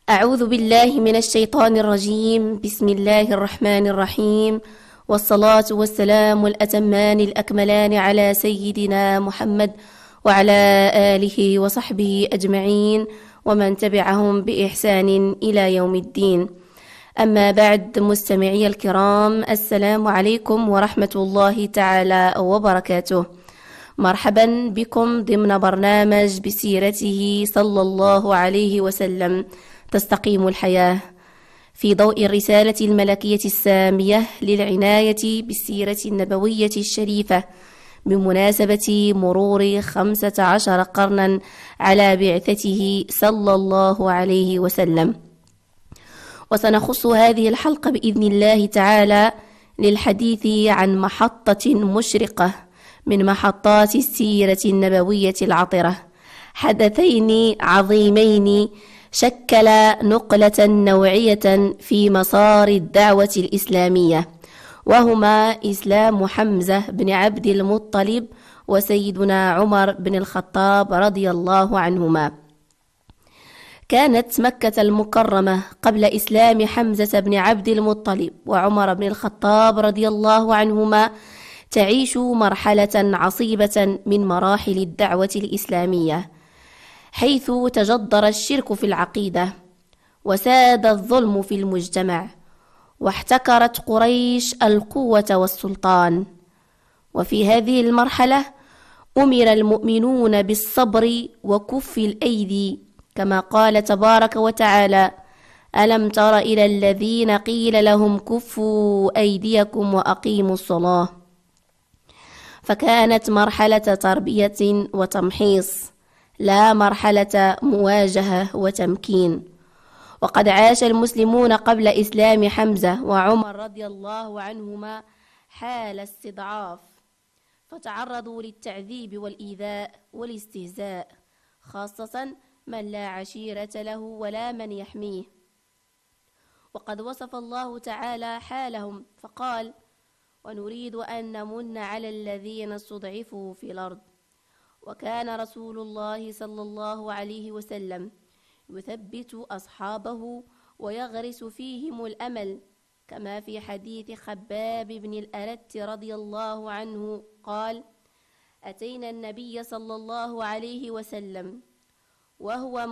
أعوذ بالله من الشيطان الرجيم. بسم الله الرحمن الرحيم، والصلاة والسلام الأتمان الأكملان على سيدنا محمد وعلى آله وصحبه أجمعين ومن تبعهم بإحسان إلى يوم الدين. أما بعد، مستمعي الكرام، السلام عليكم ورحمة الله تعالى وبركاته. مرحبا بكم ضمن برنامج بسيرته صلى الله عليه وسلم تستقيم الحياة، في ضوء الرسالة الملكية السامية للعناية بالسيرة النبوية الشريفة بمناسبة مرور 15 قرنا على بعثته صلى الله عليه وسلم. وسنخص هذه الحلقة بإذن الله تعالى للحديث عن محطة مشرقة من محطات السيرة النبوية العطرة، حدثين عظيمين شكلا نقلة نوعية في مسار الدعوة الإسلامية، وهما إسلام حمزة بن عبد المطلب وسيدنا عمر بن الخطاب رضي الله عنهما. كانت مكة المكرمة قبل إسلام حمزة بن عبد المطلب وعمر بن الخطاب رضي الله عنهما تعيش مرحلة عصيبة من مراحل الدعوة الإسلامية، حيث تجدر الشرك في العقيدة وساد الظلم في المجتمع، واحتكرت قريش القوة والسلطان. وفي هذه المرحلة أمر المؤمنون بالصبر وكف الأيدي، كما قال تبارك وتعالى: ألم تر إلى الذين قيل لهم كفوا أيديكم وأقيموا الصلاة. فكانت مرحلة تربية وتمحيص، لا مرحلة مواجهة وتمكين. وقد عاش المسلمون قبل إسلام حمزة وعمر رضي الله عنهما حال استضعاف، فتعرضوا للتعذيب والإيذاء والاستهزاء، خاصة من لا عشيرة له ولا من يحميه. وقد وصف الله تعالى حالهم فقال: ونريد أن نمن على الذين استضعفوا في الأرض. وكان رسول الله صلى الله عليه وسلم يثبت أصحابه ويغرس فيهم الأمل، كما في حديث خباب بن الأرت رضي الله عنه قال: أتينا النبي صلى الله عليه وسلم وهو